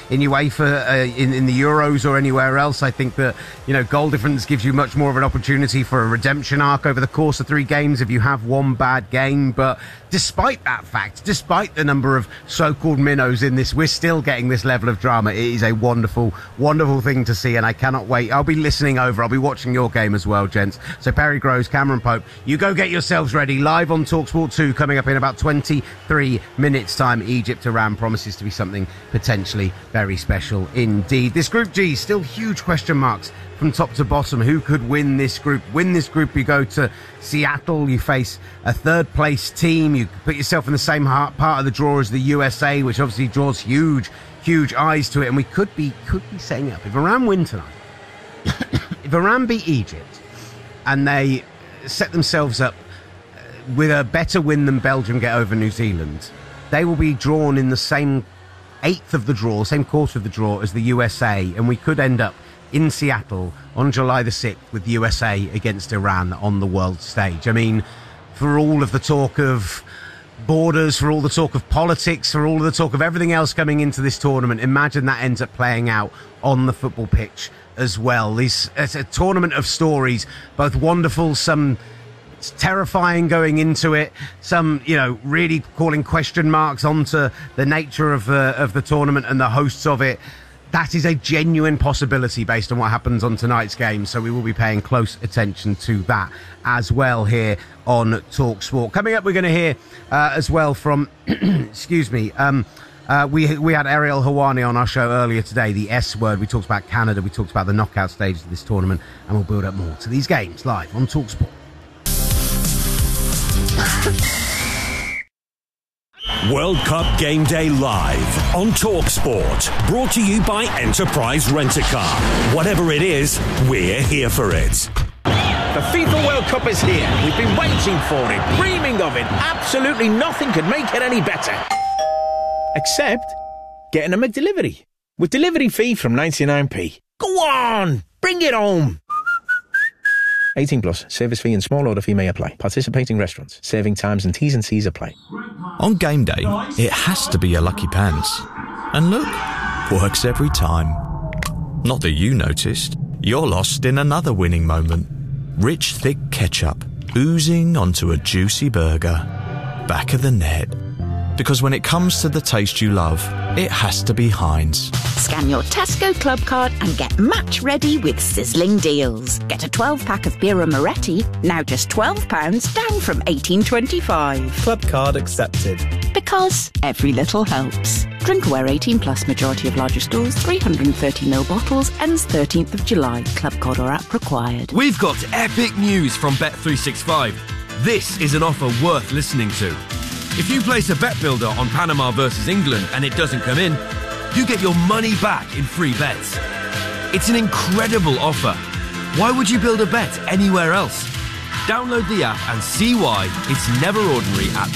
in UEFA, in the Euros or anywhere else. I think that, goal difference gives you much more of an opportunity for a redemption arc over the course of 3 games if you have one bad game. But despite that fact, despite the number of so-called minnows in this, we're still getting this level of drama. It is a wonderful, wonderful thing to see, and I cannot wait. I'll be listening over. I'll be watching your game as well, gents. So Perry Groves, Cameron Pope, you go get yourselves ready. Live on TalkSport 2 coming up in about 23 minutes' time. Egypt-Iran promises to be something potentially very special indeed. This Group G, still huge question marks from top to bottom. Who could win this group? Win this group, you go to Seattle, you face a third-place team. You put yourself in the same part of the draw as the USA, which obviously draws huge eyes to it. And we could be setting up, if Iran win tonight, if Iran beat Egypt and they set themselves up with a better win than Belgium get over New Zealand, they will be drawn in the same eighth of the draw, same quarter of the draw as the USA, and we could end up in Seattle on July the 6th with USA against Iran on the world stage. I mean, for all of the talk of borders, for all the talk of politics, for all the talk of everything else coming into this tournament, imagine that ends up playing out on the football pitch as well. It's a tournament of stories, both wonderful, some terrifying going into it, some really calling question marks onto the nature of the tournament and the hosts of it. That is a genuine possibility based on what happens on tonight's game, so we will be paying close attention to that as well here on TalkSport. Coming up, we're going to hear as well from excuse me, we had Ariel Hawani on our show earlier today, the S word. We talked about Canada, we talked about the knockout stages of this tournament, and we'll build up more to these games live on TalkSport. World Cup Game Day live on TalkSport. Brought to you by Enterprise Rent-A-Car. Whatever it is, we're here for it. The FIFA World Cup is here. We've been waiting for it, dreaming of it. Absolutely nothing could make it any better. Except getting a McDelivery. With delivery fee from 99p. Go on, bring it home. 18 plus, service fee and small order fee may apply. Participating restaurants, serving times and T's and C's apply. On game day, it has to be your lucky pants. And look, works every time. Not that you noticed, you're lost in another winning moment. Rich, thick ketchup, oozing onto a juicy burger. Back of the net. Because when it comes to the taste you love, it has to be Heinz. Scan your Tesco Club card and get match ready with sizzling deals. Get a 12-pack of Birra Moretti, now just £12, down from $18.25. Club card accepted. Because every little helps. Drinkaware 18 plus, majority of larger stores, 330ml bottles, ends 13th of July. Club card or app required. We've got epic news from Bet365. This is an offer worth listening to. If you place a bet builder on Panama versus England and it doesn't come in, you get your money back in free bets. It's an incredible offer. Why would you build a bet anywhere else? Download the app and see why it's never ordinary at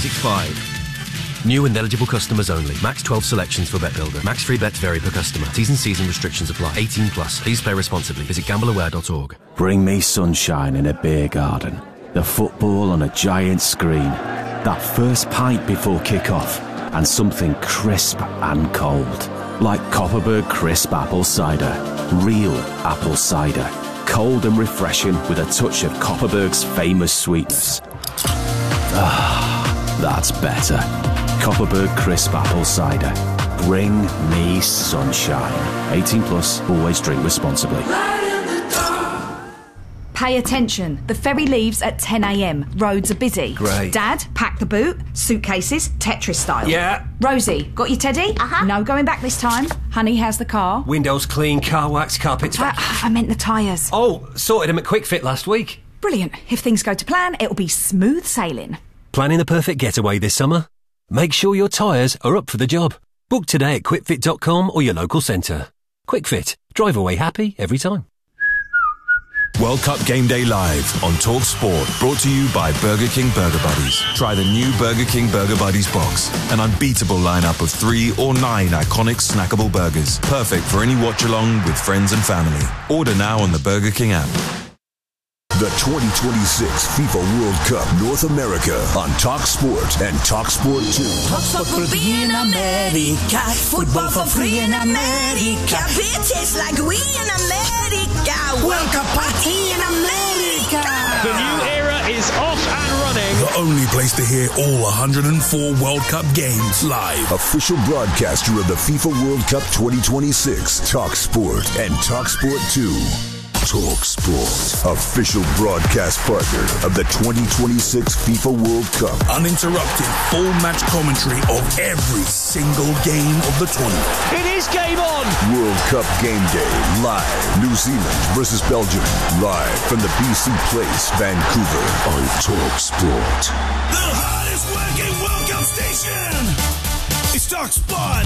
Bet365. New and eligible customers only. Max 12 selections for Bet Builder. Max free bets vary per customer. T's and C's and restrictions apply. 18 plus. Please play responsibly. Visit gambleaware.org. Bring me sunshine in a beer garden. The football on a giant screen. That first pint before kick-off. And something crisp and cold. Like Copperberg Crisp Apple Cider. Real apple cider. Cold and refreshing with a touch of Copperberg's famous sweetness. Ah, that's better. Copperberg Crisp Apple Cider. Bring me sunshine. 18 plus, always drink responsibly. Pay attention. The ferry leaves at 10 a.m. Roads are busy. Great. Dad, pack the boot. Suitcases, Tetris style. Yeah. Rosie, got your teddy? Uh-huh. No going back this time. Honey, how's the car? Windows clean, car wax, carpets. I meant the tyres. Oh, sorted them at Quick Fit last week. Brilliant. If things go to plan, it'll be smooth sailing. Planning the perfect getaway this summer? Make sure your tyres are up for the job. Book today at quickfit.com or your local centre. Quick Fit. Drive away happy every time. World Cup Game Day live on TalkSport, brought to you by Burger King Burger Buddies. Try the new Burger King Burger Buddies box, an unbeatable lineup of 3 or 9 iconic snackable burgers, perfect for any watch along with friends and family. Order now on the Burger King app. the 2026 FIFA World Cup North America on TalkSport and TalkSport 2. TalkSport for free in America. Football for free in America. It tastes like we in America. World Cup party in America. The new era is off and running. The only place to hear all 104 World Cup games live. Official broadcaster of the FIFA World Cup 2026, TalkSport and TalkSport 2. TalkSport, official broadcast partner of the 2026 FIFA World Cup. Uninterrupted full match commentary of every single game of the tournament. It is game on! World Cup Game Day, live. New Zealand versus Belgium, live from the BC Place, Vancouver, on TalkSport. The hottest working World Cup station! It's TalkSport!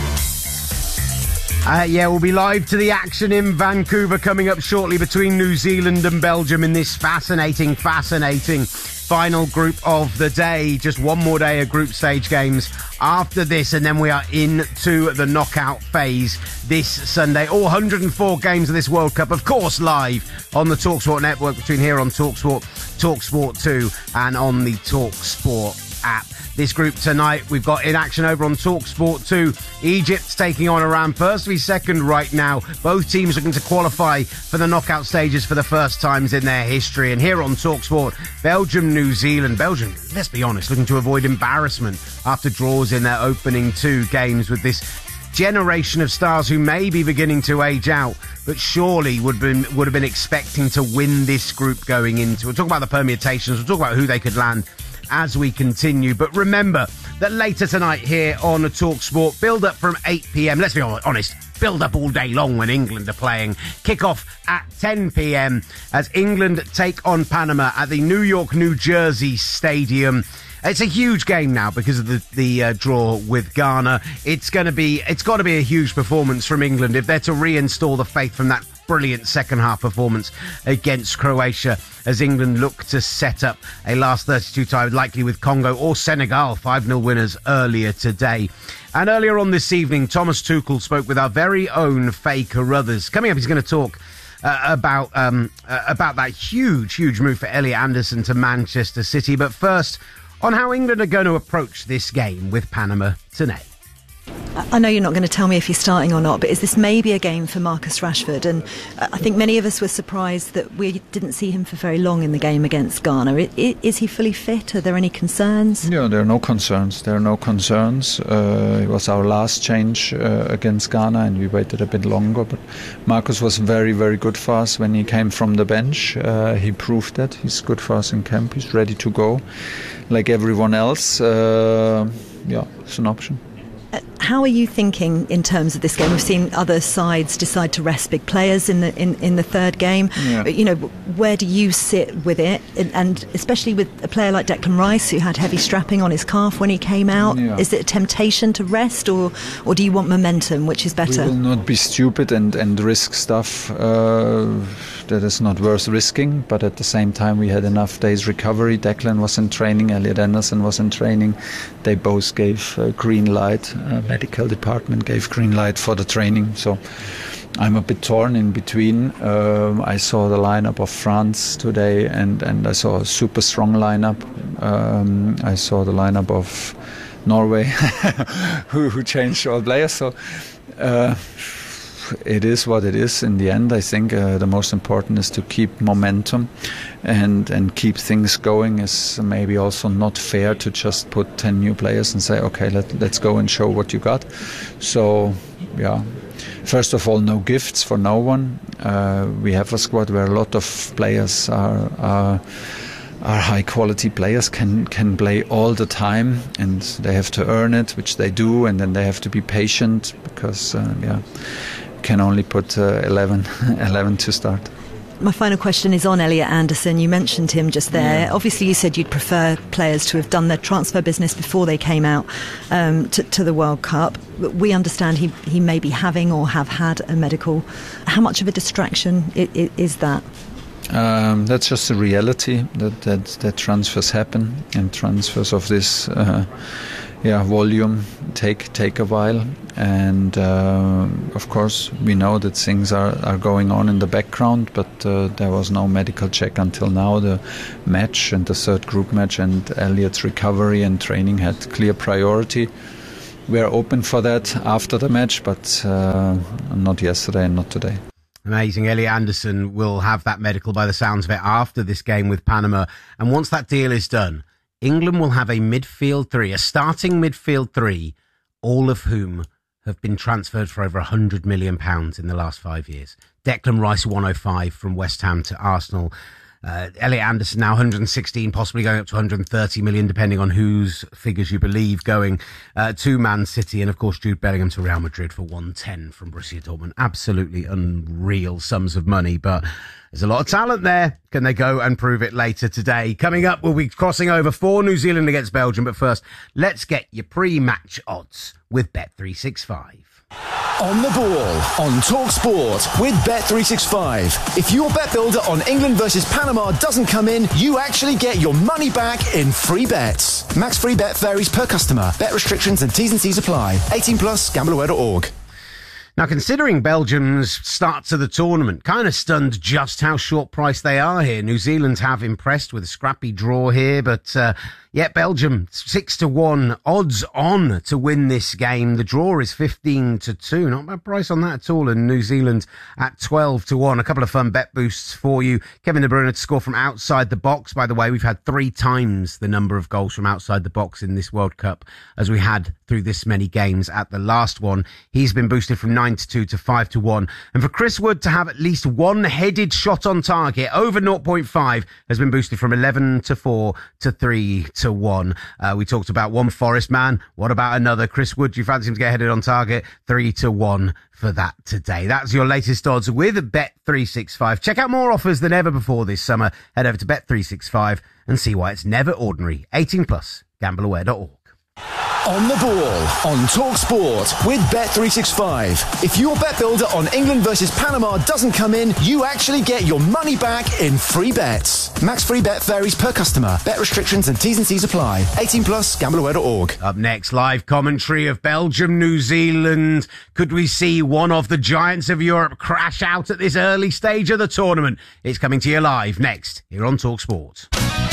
We'll be live to the action in Vancouver coming up shortly between New Zealand and Belgium in this fascinating final group of the day. Just one more day of group stage games after this, and then we are into the knockout phase this Sunday. All 104 games of this World Cup, of course, live on the TalkSport network between here on TalkSport, TalkSport 2 and on the TalkSport app. This group tonight, we've got in action over on TalkSport 2. Egypt's taking on Iran. First v second right now. Both teams looking to qualify for the knockout stages for the first times in their history. And here on TalkSport, Belgium, New Zealand. Belgium, let's be honest, looking to avoid embarrassment after draws in their opening two games with this generation of stars who may be beginning to age out, but surely would have been expecting to win this group going into. We'll talk about the permutations. We'll talk about who they could land as we continue. But remember that later tonight here on the TalkSport, build up from 8 p.m. Let's be honest, build up all day long when England are playing. Kick off at 10 p.m. as England take on Panama at the New York, New Jersey Stadium. It's a huge game now because of the draw with Ghana. It's got to be a huge performance from England if they're to reinstall the faith from that brilliant second half performance against Croatia, as England look to set up a last 32 tie, likely with Congo or Senegal, 5-0 winners earlier today. And earlier on this evening, Thomas Tuchel spoke with our very own Faye Carruthers. Coming up, he's going to talk about that huge move for Elliot Anderson to Manchester City. But first, on how England are going to approach this game with Panama tonight. I know you're not going to tell me if he's starting or not, but is this maybe a game for Marcus Rashford? And I think many of us were surprised that we didn't see him for very long in the game against Ghana. Is he fully fit? Are there any concerns? Yeah, there are no concerns. It was our last change against Ghana, and we waited a bit longer. But Marcus was very, very good for us when he came from the bench. He proved that. He's good for us in camp. He's ready to go. Like everyone else, it's an option. How are you thinking in terms of this game? We've seen other sides decide to rest big players in the third game. Yeah. But, where do you sit with it? And especially with a player like Declan Rice, who had heavy strapping on his calf when he came out. Yeah. Is it a temptation to rest, or do you want momentum, which is better? We will not be stupid and risk stuff that is not worth risking. But at the same time, we had enough days recovery. Declan was in training. Elliot Anderson was in training. They both gave green light. Medical department gave green light for the training, so I'm a bit torn in between. I saw the lineup of France today, and I saw a super strong lineup. I saw the lineup of Norway, who changed all players. So it is what it is. In the end, I think the most important is to keep momentum and keep things going. Is maybe also not fair to just put 10 new players and say, okay, let's go and show what you got. So, yeah. First of all, no gifts for no one. We have a squad where a lot of players are high quality players, can play all the time, and they have to earn it, which they do, and then they have to be patient because can only put 11 to start. My final question is on Elliot Anderson. You mentioned him just there. Yeah. Obviously, you said you'd prefer players to have done their transfer business before they came out to the World Cup. We understand he may be having or have had a medical. How much of a distraction is that? That's just the reality that transfers happen, and transfers of this volume take a while. And of course, we know that things are going on in the background, but there was no medical check until now. The match and the third group match and Elliot's recovery and training had clear priority. We are open for that after the match, but not yesterday and not today. Amazing. Elliot Anderson will have that medical by the sounds of it after this game with Panama. And once that deal is done, England will have a midfield three, a starting midfield three, all of whom have been transferred for over £100 million in the last 5 years. Declan Rice, 105 from West Ham to Arsenal. Elliot Anderson now 116, possibly going up to 130 million, depending on whose figures you believe, going to Man City. And of course, Jude Bellingham to Real Madrid for 110 from Borussia Dortmund. Absolutely unreal sums of money, but there's a lot of talent there. Can they go and prove it later today? Coming up, we'll be crossing over for New Zealand against Belgium. But first, let's get your pre-match odds with Bet365. On the ball on Talk Sport with Bet365. If your bet builder on England versus Panama doesn't come in, you actually get your money back in free bets. Max free bet varies per customer. Bet restrictions and T's and C's apply. 18 plus, gambleaware.org. Now, considering Belgium's start to the tournament, kind of stunned just how short priced they are here. New Zealand have impressed with a scrappy draw here, but Belgium 6-1 odds on to win this game. The draw is 15-2. Not a bad price on that at all. And New Zealand at 12-1. A couple of fun bet boosts for you. Kevin De Bruyne to score from outside the box. By the way, we've had 3 times the number of goals from outside the box in this World Cup as we had through this many games at the last one. He's been boosted from 9-2 to 5-1. And for Chris Wood to have at least one headed shot on target over 0.5 has been boosted from 11-4 to 3-1. We talked about one Forest man. What about another? Chris Wood, do you fancy him to get headed on target? 3-1 for that today. That's your latest odds with Bet365. Check out more offers than ever before this summer. Head over to Bet365 and see why it's never ordinary. 18 plus, gambleaware.org. On the ball on Talk Sport with Bet365. If your bet builder on England versus Panama doesn't come in, you actually get your money back in free bets. Max free bet varies per customer. Bet restrictions and T's and C's apply. 18 plus, gambleaware.org. Up next, live commentary of Belgium, New Zealand. Could we see one of the giants of Europe crash out at this early stage of the tournament? It's coming to you live next here on Talk Sport.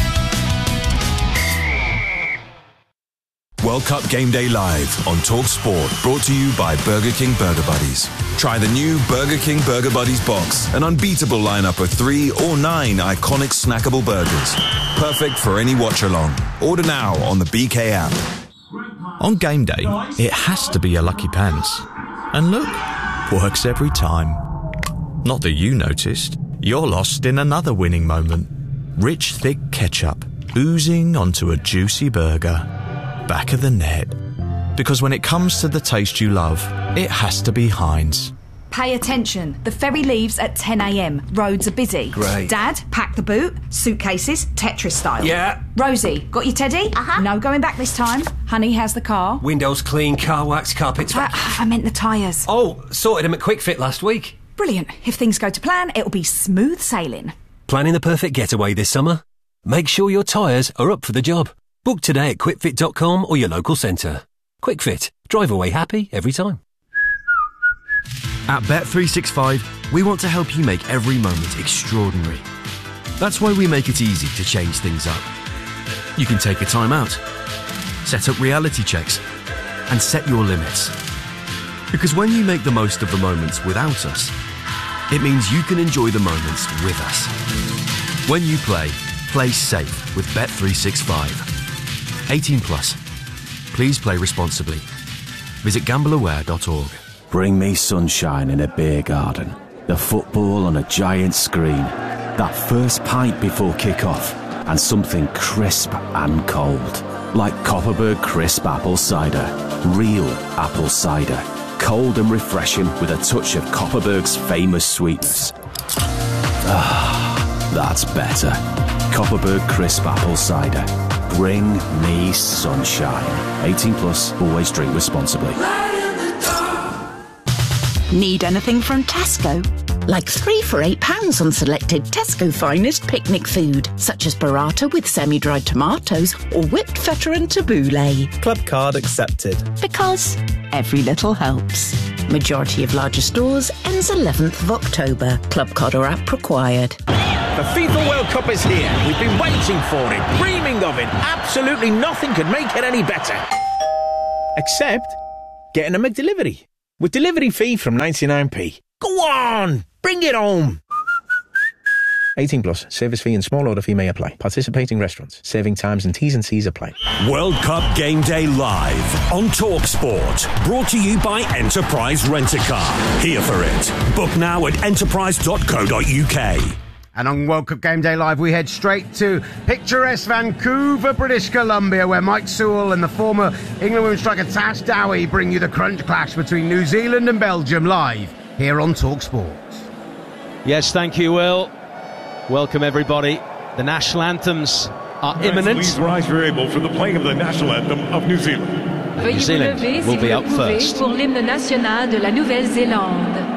World Cup Game Day Live on Talk Sport, brought to you by Burger King Burger Buddies. Try the new Burger King Burger Buddies box, an unbeatable lineup of 3 or 9 iconic snackable burgers. Perfect for any watch-along. Order now on the BK app. On game day, it has to be a lucky pants. And look, works every time. Not that you noticed, you're lost in another winning moment. Rich, thick ketchup oozing onto a juicy burger. Back of the net. Because when it comes to the taste you love, it has to be Heinz. Pay attention. The ferry leaves at 10 a.m. Roads are busy. Great. Dad, pack the boot. Suitcases, Tetris style. Yeah. Rosie, got your teddy? Uh-huh. No going back this time. Honey, how's the car? Windows clean, car wax, carpets. I meant the tyres. Oh, sorted them at Quick Fit last week. Brilliant. If things go to plan, it'll be smooth sailing. Planning the perfect getaway this summer? Make sure your tyres are up for the job. Book today at quickfit.com or your local centre. Quick Fit. Drive away happy every time. At Bet365, we want to help you make every moment extraordinary. That's why we make it easy to change things up. You can take a time out, set up reality checks, and set your limits. Because when you make the most of the moments without us, it means you can enjoy the moments with us. When you play safe with Bet365. 18 plus. Please play responsibly. Visit gambleaware.org. Bring me sunshine in a beer garden. The football on a giant screen. That first pint before kick-off. And something crisp and cold. Like Copperberg Crisp Apple Cider. Real apple cider. Cold and refreshing with a touch of Copperberg's famous sweetness. Ah, that's better. Copperberg Crisp Apple Cider. Bring me sunshine. 18 plus, always drink responsibly. Need anything from Tesco? Like 3 for £8 on selected Tesco Finest picnic food, such as burrata with semi-dried tomatoes or whipped feta and tabbouleh. Club card accepted. Because every little helps. Majority of larger stores ends 11th of October. Club card or app required. The FIFA World Cup is here. We've been waiting for it, dreaming of it. Absolutely nothing could make it any better. Except getting a McDelivery. With delivery fee from 99p. Go on! Bring it home! 18 plus. Service fee and small order fee may apply. Participating restaurants. Serving times and T's and C's apply. World Cup Game Day live on TalkSport. Brought to you by Enterprise Rent-A-Car. Here for it. Book now at enterprise.co.uk. And on World Cup Game Day Live, we head straight to picturesque Vancouver, British Columbia, where Mike Sewell and the former England women's striker Tash Dowie bring you the crunch clash between New Zealand and Belgium live here on TalkSport. Yes, thank you, Will. Welcome, everybody. The national anthems are imminent. Please rise variable for the playing of the national anthem of New Zealand. New Zealand will be up first. Pour l'hymne national de la Nouvelle-Zélande.